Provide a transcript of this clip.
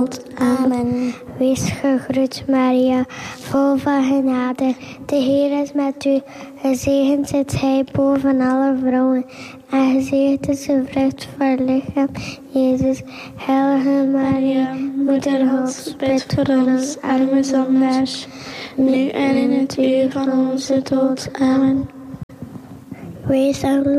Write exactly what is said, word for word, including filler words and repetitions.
Amen. Wees gegroet, Maria, vol van genade. De Heer is met u. Gezegend is Hij boven alle vrouwen. En gezegend is de vrucht van uw lichaam, Jezus. Heilige Maria, Moeder Gods, bid voor ons arme zondaars, nu en in het uur van onze dood. Amen. Wees